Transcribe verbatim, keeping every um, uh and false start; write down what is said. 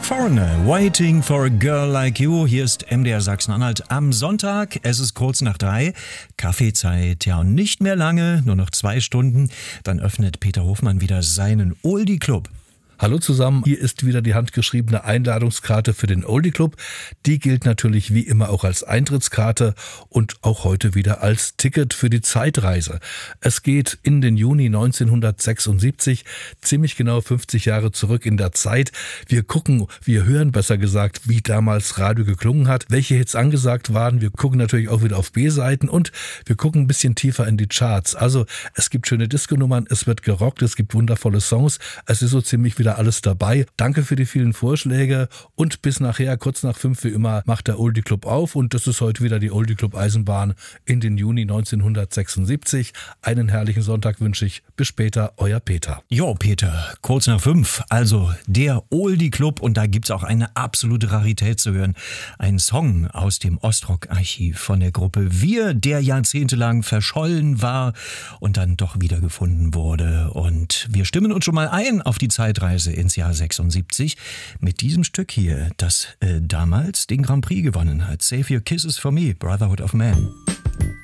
Foreigner, Waiting for a Girl Like You. Hier ist M D R Sachsen-Anhalt am Sonntag. Es ist kurz nach drei. Kaffeezeit, ja, und nicht mehr lange, nur noch zwei Stunden. Dann öffnet Peter Hofmann wieder seinen Oldie Club. Hallo zusammen, hier ist wieder die handgeschriebene Einladungskarte für den Oldie Club. Die gilt natürlich wie immer auch als Eintrittskarte und auch heute wieder als Ticket für die Zeitreise. Es geht in den Juni neunzehnhundertsechsundsiebzig, ziemlich genau fünfzig Jahre zurück in der Zeit. Wir gucken, wir hören besser gesagt, wie damals Radio geklungen hat, welche Hits angesagt waren. Wir gucken natürlich auch wieder auf B-Seiten und wir gucken ein bisschen tiefer in die Charts. Also es gibt schöne Disco-Nummern, es wird gerockt, es gibt wundervolle Songs. Es ist so ziemlich wieder alles dabei. Danke für die vielen Vorschläge und bis nachher, kurz nach fünf wie immer, macht der Oldie Club auf und das ist heute wieder die Oldie Club Eisenbahn in den Juni neunzehnhundertsechsundsiebzig. Einen herrlichen Sonntag wünsche ich. Bis später, euer Peter. Jo, Peter, kurz nach fünf, also der Oldie Club und da gibt's auch eine absolute Rarität zu hören. Ein Song aus dem Ostrock-Archiv von der Gruppe Wir, der jahrzehntelang verschollen war und dann doch wiedergefunden wurde. Und wir stimmen uns schon mal ein auf die Zeitreise ins Jahr sechsundsiebzig mit diesem Stück hier, das äh, damals den Grand Prix gewonnen hat. Save Your Kisses for Me, Brotherhood of Man.